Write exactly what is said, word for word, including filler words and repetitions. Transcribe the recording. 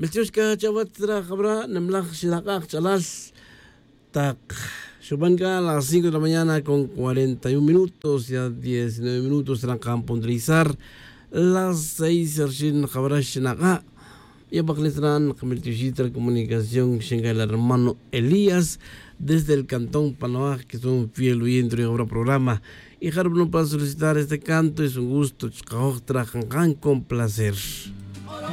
Melchioska Chavatra Jabra, Nemlach Shilakak Chalal, Tak. Shubanka a las cinco de la mañana con cuarenta y un minutos, ya diecinueve minutos serán campo Andrizar, las seis Ershin Jabra Shinaga, y Abacletran, Melchioshitra Comunicación, Shenga el hermano Elías, desde el cantón Panoa, que son fiel oyente y obra programa. Y Harbour para solicitar este canto, es un gusto, Chkaok Trajanjan con placer.